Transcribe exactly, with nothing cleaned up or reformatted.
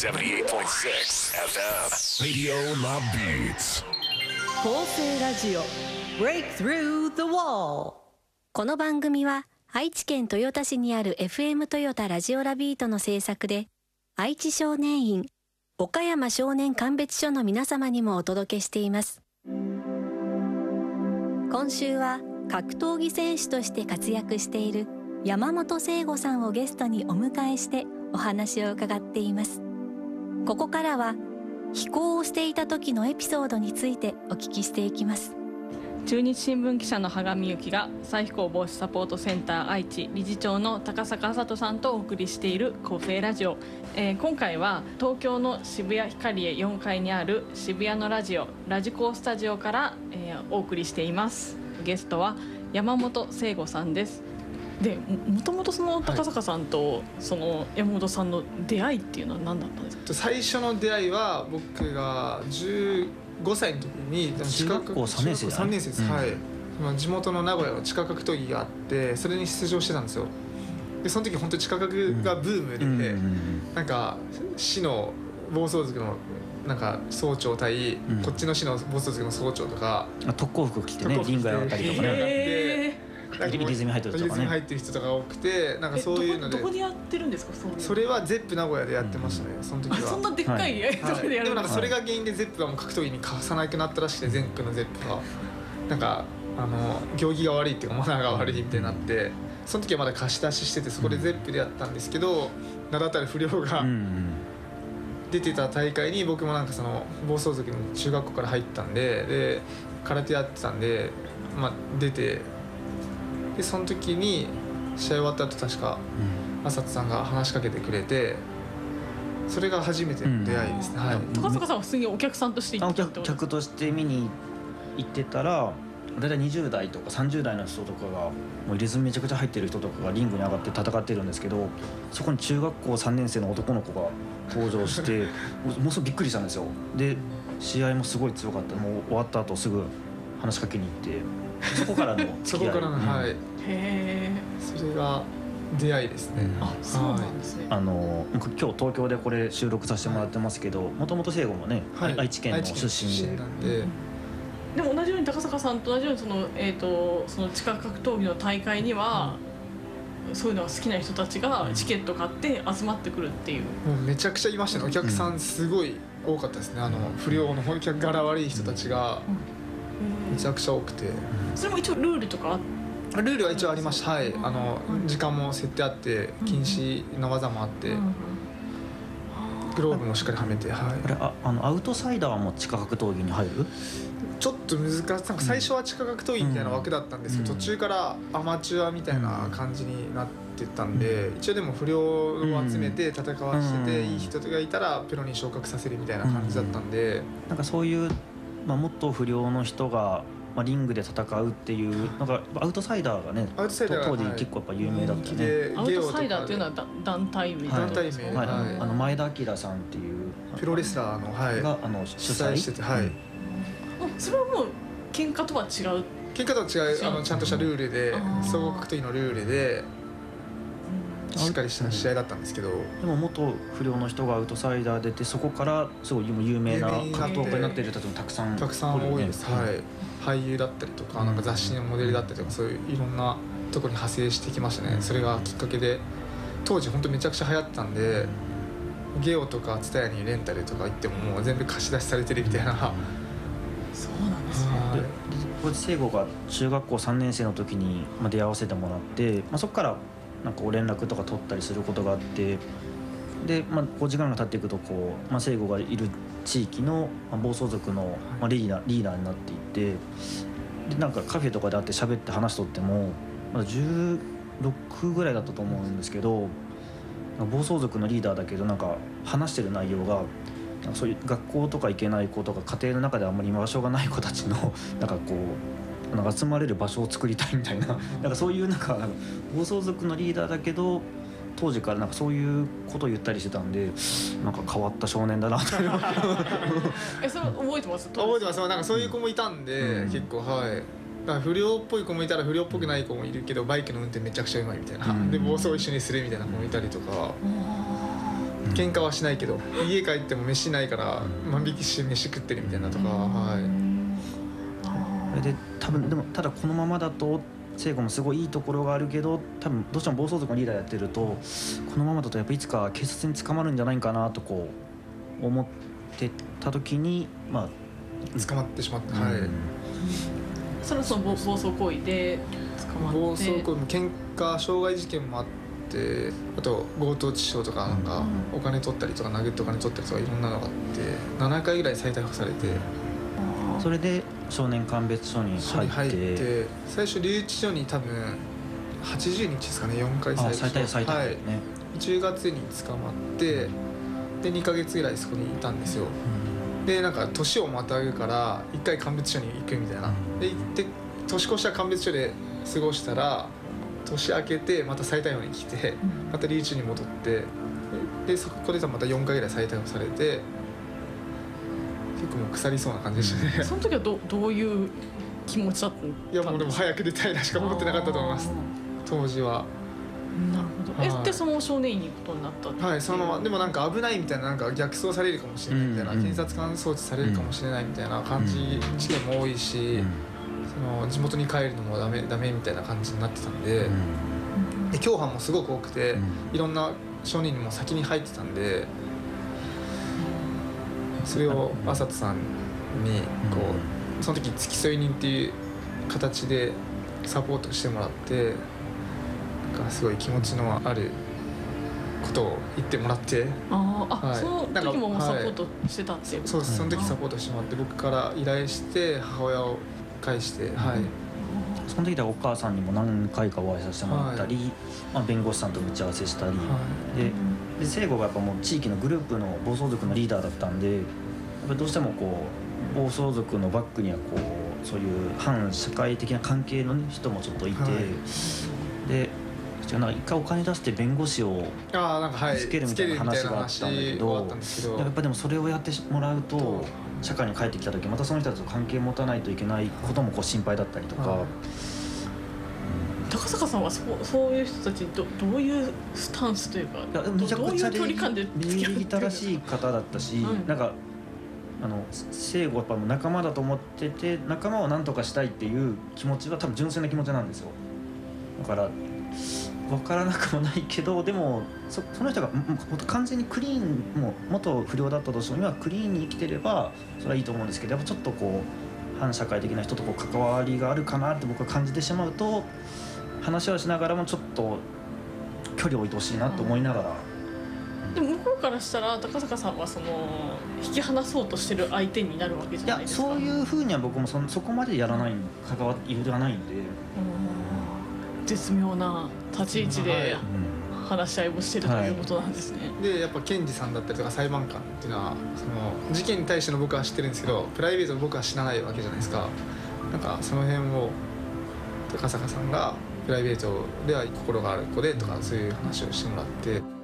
セブンティーエイトポイントシックス エフエムRadio La Beats 構成ラジオ Break Through the Wall。 この番組は愛知県豊田市にある エフエム 豊田ラジオラビートの制作で、愛知少年院、岡山少年鑑別所の皆様にもお届けしています。今週は格闘技選手として活躍している山本聖吾さんをゲストにお迎えしてお話を伺っています。ここからは飛行をしていた時のエピソードについてお聞きしていきます。 中日新聞記者の羽上由紀が再飛行防止サポートセンター愛知理事長の高坂麻人さんとお送りしている構成ラジオ、えー、今回は東京の渋谷ヒカリエよんかいにある渋谷のラジオラジコースタジオから、えー、お送りしています。ゲストは山本聖吾さんです。で も, もともとその高坂さんとその山本さんの出会いっていうのは何だったんですか？ 最初の出会いは僕がじゅうごさいの時に中学校さんねん生さんねん生です、うん、はい。地元の名古屋の地下格闘技があってそれに出場してたんですよ。でその時本当に地下格がブームで、うん、なんか市の暴走族のなんか総長対、うん、こっちの市の暴走族の総長とか特攻服着てねリングやったりとかね入り住み入ってる人とかね、 入ってる人とか多くて、なんかそういうのでど, どこでやってるんですか？そういうそれはゼップ名古屋でやってましたね、うん、その時は。 そんなでっかい、はい、とこでやるんですか？ でもなんかそれが原因でゼップはもう格闘技に貸さなくなったらしくて、全国のゼップはなんかあの行儀が悪いっていうかマナーが悪いみたいになって、その時はまだ貸し出ししててそこでゼップでやったんですけど、名だたる不良が出てた大会に僕もなんかその暴走族の中学校から入ったんで、で空手やってたんで、まあ、出て、でその時に試合終わった後確か浅田さんが話しかけてくれて、それが初めての出会いですね、うん、はい。 高坂さんは普通にお客さんとして行ってたってこと？ 客として見に行ってたら、だいたいにじゅう代とかさんじゅう代の人とかがもう入れ墨めちゃくちゃ入ってる人とかがリングに上がって戦ってるんですけど、そこに中学校さんねん生の男の子が登場してもうすぐびっくりしたんですよ。で試合もすごい強かった。もう終わった後すぐ話しかけに行って、そこからのそこからの、うん、はい。 へー、それが出会いですね、うん、 あ、そうなんですね。 あの今日東京でこれ収録させてもらってますけど、もともと聖吾もね、はい、愛知県の出身で、 なんで、 でも同じように高坂さんと同じようにその、えーと、その地下格闘技の大会には、うん、そういうのが好きな人たちがチケット買って集まってくるっていう、 もうめちゃくちゃいましたね。お客さんすごい多かったですね。あの不良の客柄悪い人たちがめちゃくちゃ多くて、 それも一応ルールとかあって？ ルールは一応ありました。はい、あの時間も設定あって禁止の技もあって、グローブもしっかりはめて、はい。 あれ、あ、あのアウトサイダーも地下格闘技に入る？ ちょっと難しい。なんか最初は地下格闘技みたいな枠だったんですけど、うん、途中からアマチュアみたいな感じになってたんで、うん、一応でも不良を集めて戦わせて、うん、いい人がいたらプロに昇格させるみたいな感じだったんで、うん、 なんかそういう、まあ、もっと不良の人がまあ、リングで戦うっていうなんかアウトサイダーがね、 アウトサイダーが当時結構やっぱ有名だったね、 はい、アウトサイダーっていうのは団体名、 団体名、 はい、はい、あの前田明さんっていうプロレスラーの、はい、 があの主催してて、はい、 うん、それはもう喧嘩とは違う？ 喧嘩とは違う、あのちゃんとしたルールで、総合格闘技のルールでしっかりした試合だったんですけど、 でも元不良の人がアウトサイダー出て、そこからすごい有名な格闘家になっている人もたくさん、 たくさん多いです、はい。俳優だったりとか、なんか雑誌のモデルだったりとか、そういういろんなところに派生してきましたね。それがきっかけで、当時本当めちゃくちゃ流行ってたんで、ゲオとかツタヤにレンタルとか行ってももう全部貸し出しされてるみたいな、 そうなんですね。 これ聖吾が中学校さんねん生の時に出会わせてもらって、まあ、そこからなんか連絡とか取ったりすることがあって、で、まあ、こう時間が経っていくとこう、まあ、聖吾がいる地域の暴走族のリーダー、リーダーになっていて、でなんかカフェとかで会って喋って話しとってもまだじゅうろくぐらいだったと思うんですけど、暴走族のリーダーだけどなんか話してる内容がなんかそういう学校とか行けない子とか家庭の中であんまり居場所がない子たちのなんかこうなんか集まれる場所を作りたいみたいな、なんかそういうなんか暴走族のリーダーだけど当時からなんかそういうことを言ったりしてたんで、なんか変わった少年だなとえ、それ覚えてます？ 覚えてます。なんかそういう子もいたんで、うん、結構、はい。だから不良っぽい子もいたら不良っぽくない子もいるけどバイクの運転めちゃくちゃうまいみたいな、うん、で暴走一緒にするみたいな子もいたりとか、 う喧嘩はしないけど家帰っても飯ないから万引きして飯食ってるみたいなとか、はい。 で多分でもただこのままだと聖子もすごいいいところがあるけど、多分どうしても暴走族のリーダーやってるとこのままだとやっぱいつか警察に捕まるんじゃないかなとこう思ってた時にまあ捕まってしまった、はい、うん、 そろそろ暴走行為で捕まって暴走行為も喧嘩傷害事件もあって、あと強盗致傷とかなんかお金取ったりとか殴ってお金取ったりとかいろんなのがあってななかいぐらい再逮捕されて、 それで少年鑑別所に入って、 入って最初留置所に多分はちじゅうにちですかね、よんかい再逮捕、 再逮捕、はい、 じゅうがつに捕まってでにかげつぐらいそこにいたんですよ、うん、でなんか年をまたぐからいっかい鑑別所に行くみたいな、うん、で行って年越しは鑑別所で過ごしたら年明けてまた再逮捕に来てまた留置に戻ってでそこでまたよんかいぐらい再逮捕されて結構もう腐りそうな感じでしたね。 その時は ど, どういう気持ちだったんですか？ いやもうでも早く出たいなしか思ってなかったと思います当時は。 なるほど。えでその少年院に行くことになったってはい、そのままでもなんか危ないみたいな、なんか逆走されるかもしれないみたいな、うんうん、検察官送致されるかもしれないみたいな感じ、うん、事件も多いし、うん、その地元に帰るのもダメダメみたいな感じになってたんで、うん、で共犯もすごく多くて、うん、いろんな証人にも先に入ってたんで、それを麻人さんにこうその時付き添い人っていう形でサポートしてもらって、なんかすごい気持ちのあることを言ってもらって、 ああ、はい、その時もサポートしてたんですよ、はい、 そうです、その時サポートしてもらって僕から依頼して母親を介して、はい、 その時ではお母さんにも何回かお会いさせてもらったり、はい、まあ、弁護士さんと打ち合わせしたり、はい、で, で聖子がやっぱもう地域のグループの暴走族のリーダーだったんで、やっぱりどうしてもこう暴走族のバックにはこうそういう反社会的な関係の人もちょっといて、はい、でなんか一回お金出して弁護士をつけるみたいな話があったんだけど、やっぱでもそれをやってもらうと社会に帰ってきた時またその人たちと関係持たないといけないこともこう心配だったりとか、はい、 高坂さんは そ, そういう人たちに ど, どういうスタンスというか、いやでもめちゃくちゃ礼儀正しい方だったし、うん、なんかあの聖子はやっぱ仲間だと思ってて、仲間を何とかしたいっていう気持ちは多分純粋な気持ちなんですよ。だから分からなくもないけど、でも そ, その人が完全にクリーン、もう元不良だったとしても今クリーンに生きてればそれはいいと思うんですけど、やっぱちょっとこう反社会的な人とこう関わりがあるかなって僕は感じてしまうと、話はしながらもちょっと距離を置いてほしいなと思いながら、 うん、でも向こうからしたら高坂さんはその引き離そうとしてる相手になるわけじゃないですか。 いや、そういうふうには僕も そ, そこまでやらない、関わりがないんで、 絶妙な立ち位置で話し合いをしてるということなんですね、 はい、でやっぱ検事さんだったりとか裁判官っていうのはその事件に対しての僕は知ってるんですけど、プライベートの僕は知らないわけじゃないですか。なんかその辺を高坂さんがプライベートでは心がある子でとかそういう話をしてもらって。